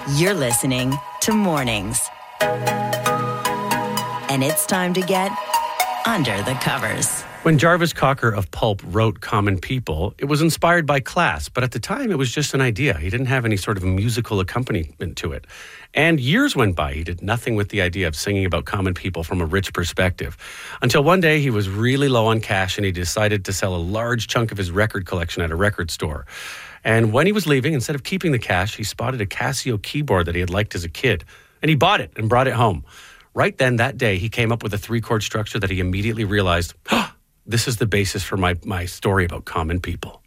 You're listening to Mornings. And it's time to get under the covers. When Jarvis Cocker of Pulp wrote Common People, it was inspired by Class, but at the time it was just an idea. He didn't have any sort of musical accompaniment to it. And years went by, he did nothing with the idea of singing about common people from a rich perspective. Until one day he was really low on cash and he decided to sell a large chunk of his record collection at a record store. And when he was leaving, instead of keeping the cash, he spotted a Casio keyboard that he had liked as a kid. And he bought it and brought it home. Right then, that day, he came up with a 3-chord structure that he immediately realized, this is the basis for my story about common people.